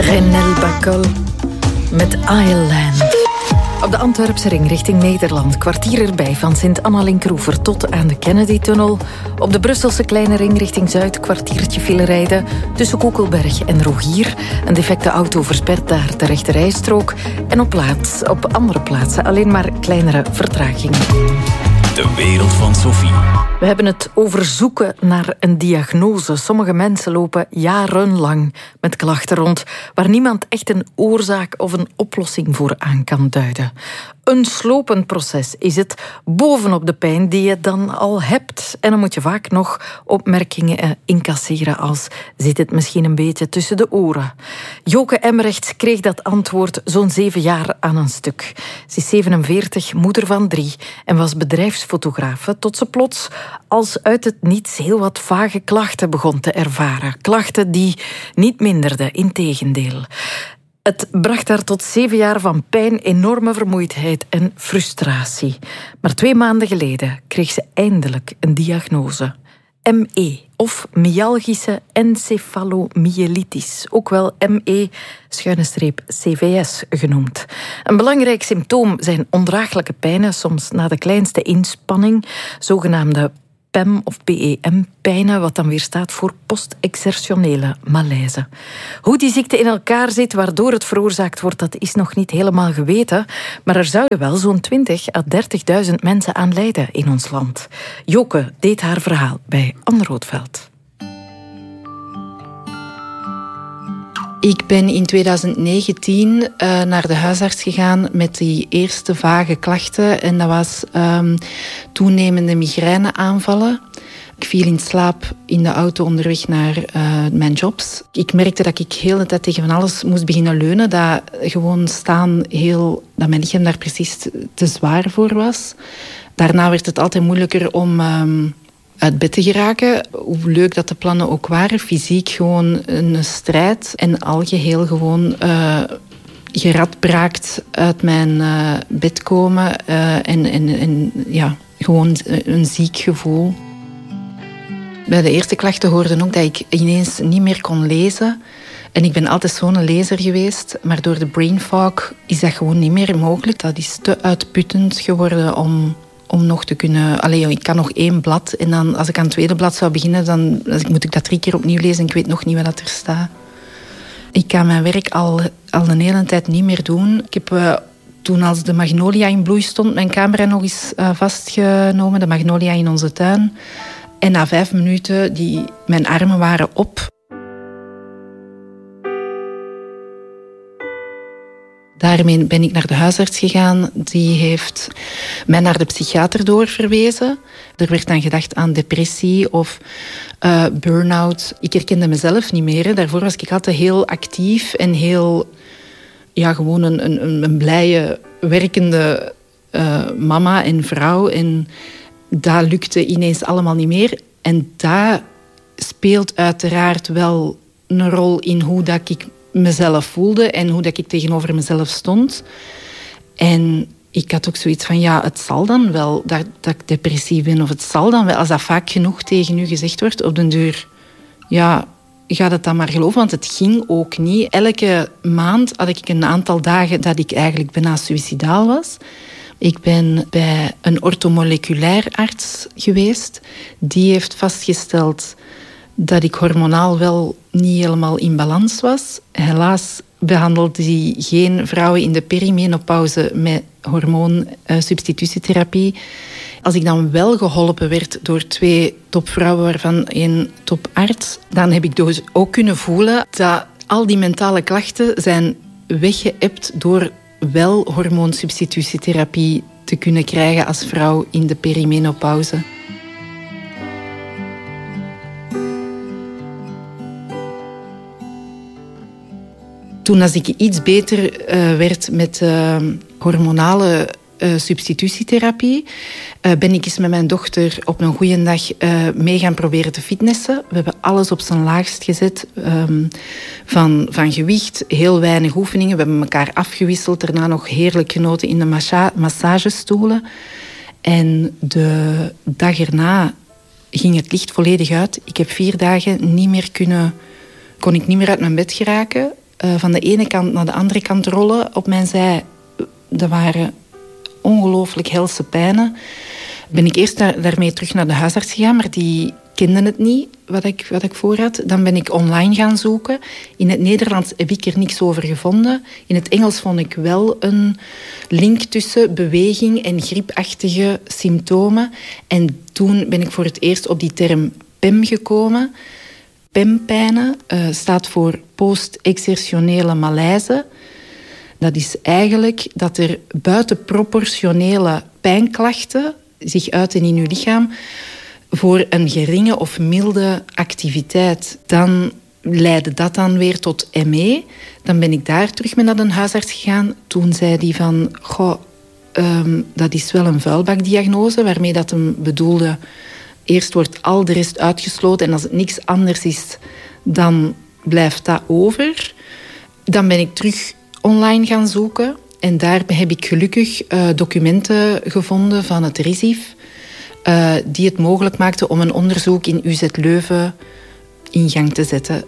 Renel Bacol met Island. Op de Antwerpse ring richting Nederland, kwartier erbij van Sint-Anna-Linkroever tot aan de Kennedy-tunnel. Op de Brusselse kleine ring richting Zuid, kwartiertje file rijden tussen Koekelberg en Rogier. Een defecte auto verspert daar de rechterrijstrook. En op andere plaatsen alleen maar kleinere vertragingen. De wereld van Sophie. We hebben het over zoeken naar een diagnose. Sommige mensen lopen jarenlang met klachten rond waar niemand echt een oorzaak of een oplossing voor aan kan duiden. Een slopend proces is het, bovenop de pijn die je dan al hebt. En dan moet je vaak nog opmerkingen incasseren als: zit het misschien een beetje tussen de oren? Joke Emmerichs kreeg dat antwoord zo'n 7 jaar aan een stuk. Ze is 47, moeder van 3 en was bedrijfsfotografe tot ze plots als uit het niets heel wat vage klachten begon te ervaren. Klachten die niet minderden, integendeel. Het bracht haar tot 7 jaar van pijn, enorme vermoeidheid en frustratie. Maar 2 maanden geleden kreeg ze eindelijk een diagnose. ME, of myalgische encefalomyelitis, ook wel ME-CVS genoemd. Een belangrijk symptoom zijn ondraaglijke pijnen, soms na de kleinste inspanning, zogenaamde PEM of PEM-pijnen, wat dan weer staat voor post-exertionele malaise. Hoe die ziekte in elkaar zit, waardoor het veroorzaakt wordt, dat is nog niet helemaal geweten, maar er zouden wel zo'n 20.000 à 30.000 mensen aan lijden in ons land. Joke deed haar verhaal bij Anne Roodveld. Ik ben in 2019 naar de huisarts gegaan met die eerste vage klachten. En dat was toenemende migraineaanvallen. Ik viel in slaap in de auto onderweg naar mijn jobs. Ik merkte dat ik heel de tijd tegen van alles moest beginnen leunen. Dat gewoon staan dat mijn lichaam daar precies te zwaar voor was. Daarna werd het altijd moeilijker om uit bed te geraken. Hoe leuk dat de plannen ook waren. Fysiek gewoon een strijd. En algeheel gewoon geradbraakt uit mijn bed komen. En gewoon een ziek gevoel. Bij de eerste klachten hoorde ook dat ik ineens niet meer kon lezen. En ik ben altijd zo'n lezer geweest. Maar door de brain fog is dat gewoon niet meer mogelijk. Dat is te uitputtend geworden om nog te kunnen... ik kan nog 1 blad. En dan, als ik aan het tweede blad zou beginnen, dan moet ik dat 3 keer opnieuw lezen. En ik weet nog niet wat er staat. Ik kan mijn werk al een hele tijd niet meer doen. Ik heb toen als de magnolia in bloei stond, mijn camera nog eens vastgenomen. De magnolia in onze tuin. En na 5 minuten, mijn armen waren op. Daarmee ben ik naar de huisarts gegaan. Die heeft mij naar de psychiater doorverwezen. Er werd dan gedacht aan depressie of burn-out. Ik herkende mezelf niet meer. Daarvoor was ik altijd heel actief en heel... gewoon een blije, werkende mama en vrouw. En dat lukte ineens allemaal niet meer. En dat speelt uiteraard wel een rol in hoe dat ik mezelf voelde en hoe dat ik tegenover mezelf stond. En ik had ook zoiets van, het zal dan wel dat ik depressief ben, of het zal dan wel, als dat vaak genoeg tegen u gezegd wordt, op den duur, ga het dan maar geloven, want het ging ook niet. Elke maand had ik een aantal dagen dat ik eigenlijk bijna suïcidaal was. Ik ben bij een orthomoleculair arts geweest. Die heeft vastgesteld dat ik hormonaal wel niet helemaal in balans was. Helaas behandelde hij geen vrouwen in de perimenopauze met hormoonsubstitutietherapie. Als ik dan wel geholpen werd door 2 topvrouwen, waarvan 1 toparts, dan heb ik dus ook kunnen voelen dat al die mentale klachten zijn weggeëpt door wel hormoonsubstitutietherapie te kunnen krijgen als vrouw in de perimenopauze. Toen als ik iets beter werd met hormonale substitutietherapie, ben ik eens met mijn dochter op een goede dag mee gaan proberen te fitnessen. We hebben alles op zijn laagst gezet. Van gewicht, heel weinig oefeningen. We hebben elkaar afgewisseld. Daarna nog heerlijk genoten in de massagestoelen. En de dag erna ging het licht volledig uit. Ik heb 4 dagen kon ik niet meer uit mijn bed geraken. van de ene kant naar de andere kant rollen op mijn zij. Dat waren ongelooflijk helse pijnen. Ben ik eerst daarmee terug naar de huisarts gegaan, maar die kende het niet, wat ik voor had. Dan ben ik online gaan zoeken. In het Nederlands heb ik er niks over gevonden. In het Engels vond ik wel een link tussen beweging en griepachtige symptomen. En toen ben ik voor het eerst op die term PEM gekomen. PEM-pijnen staat voor post-exertionele malaise. Dat is eigenlijk dat er buitenproportionele pijnklachten zich uiten in uw lichaam voor een geringe of milde activiteit. Dan leidde dat dan weer tot ME. Dan ben ik daar terug mee naar een huisarts gegaan. Toen zei die van, dat is wel een vuilbakdiagnose, waarmee dat hem bedoelde, eerst wordt al de rest uitgesloten en als het niks anders is, dan blijft dat over. Dan ben ik terug online gaan zoeken en daar heb ik gelukkig documenten gevonden van het RISIF die het mogelijk maakten om een onderzoek in UZ Leuven in gang te zetten.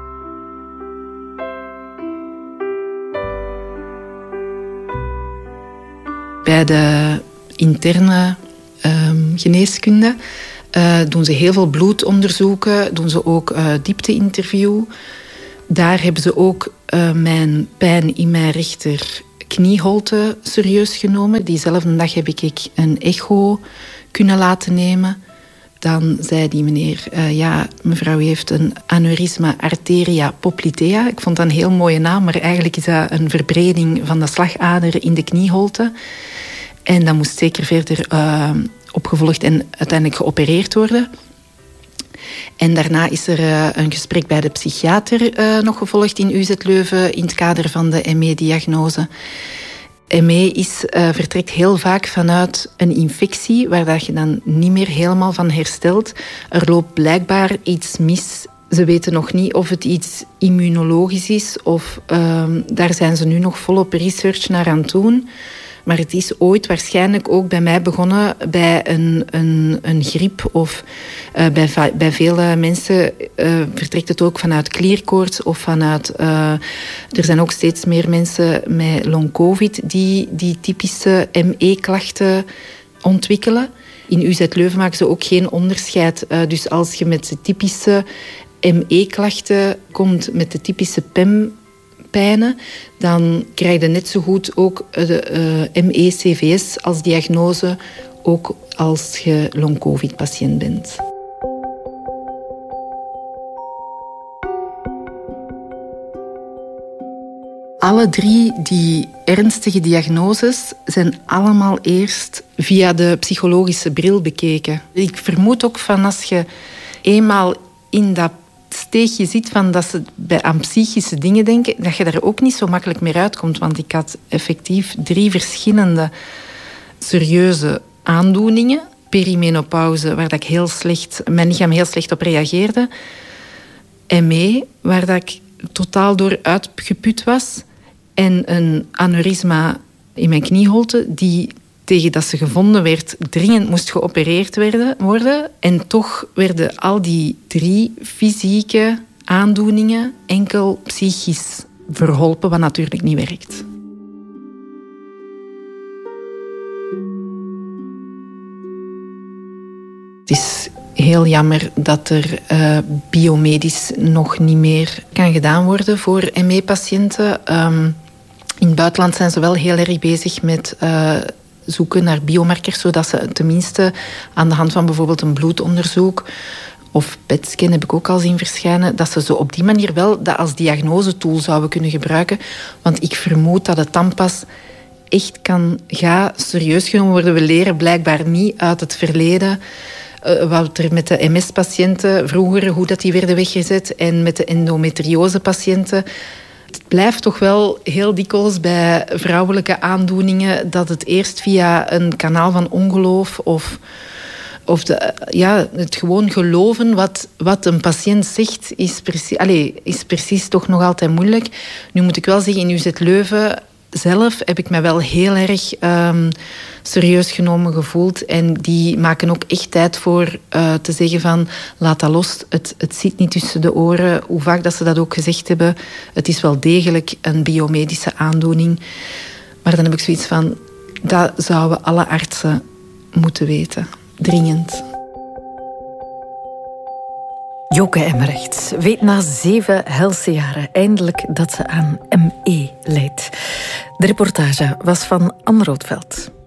Bij de interne geneeskunde doen ze heel veel bloedonderzoeken, doen ze ook diepte-interview. Daar hebben ze ook mijn pijn in mijn rechter knieholte serieus genomen. Diezelfde dag heb ik een echo kunnen laten nemen. Dan zei die meneer, mevrouw heeft een aneurysma arteria poplitea. Ik vond dat een heel mooie naam, maar eigenlijk is dat een verbreding van de slagader in de knieholte. En dat moest zeker verder opgevolgd en uiteindelijk geopereerd worden. En daarna is er een gesprek bij de psychiater nog gevolgd in UZ Leuven in het kader van de ME-diagnose. ME vertrekt heel vaak vanuit een infectie waar dat je dan niet meer helemaal van herstelt. Er loopt blijkbaar iets mis. Ze weten nog niet of het iets immunologisch is of daar zijn ze nu nog volop research naar aan het doen. Maar het is ooit waarschijnlijk ook bij mij begonnen bij een griep of bij vele mensen vertrekt het ook vanuit klierkoorts of vanuit... er zijn ook steeds meer mensen met long-covid die typische ME-klachten ontwikkelen. In UZ Leuven maken ze ook geen onderscheid. Dus als je met de typische ME-klachten komt, met de typische PEM-pijnen, dan krijg je net zo goed ook de ME-CVS als diagnose, ook als je long-covid-patiënt bent. Alle drie die ernstige diagnoses zijn allemaal eerst via de psychologische bril bekeken. Ik vermoed ook van als je eenmaal in dat steegje zit van dat ze aan psychische dingen denken, dat je daar ook niet zo makkelijk meer uitkomt. Want ik had effectief 3 verschillende serieuze aandoeningen. Perimenopauze, waar dat mijn lichaam heel slecht op reageerde. ME, waar dat ik totaal door uitgeput was. En een aneurysma in mijn knieholte, die tegen dat ze gevonden werd, dringend moest geopereerd worden. En toch werden al die 3 fysieke aandoeningen enkel psychisch verholpen, wat natuurlijk niet werkt. Het is heel jammer dat er biomedisch nog niet meer kan gedaan worden voor ME-patiënten. In het buitenland zijn ze wel heel erg bezig met zoeken naar biomarkers, zodat ze tenminste aan de hand van bijvoorbeeld een bloedonderzoek of PET-scan heb ik ook al zien verschijnen, dat ze zo op die manier wel dat als diagnosetool zouden kunnen gebruiken. Want ik vermoed dat het dan pas echt gaat serieus genomen worden. We leren blijkbaar niet uit het verleden wat er met de MS-patiënten vroeger, hoe dat die werden weggezet, en met de endometriose-patiënten. Het blijft toch wel heel dikwijls bij vrouwelijke aandoeningen dat het eerst via een kanaal van ongeloof of het gewoon geloven wat een patiënt zegt is precies toch nog altijd moeilijk. Nu moet ik wel zeggen, in UZ Leuven zelf heb ik me wel heel erg serieus genomen gevoeld. En die maken ook echt tijd voor te zeggen van laat dat los. Het zit niet tussen de oren. Hoe vaak dat ze dat ook gezegd hebben. Het is wel degelijk een biomedische aandoening. Maar dan heb ik zoiets van, dat zouden alle artsen moeten weten. Dringend. Joke Emmerichs weet na 7 helse jaren eindelijk dat ze aan ME lijdt. De reportage was van Anne Roodveld.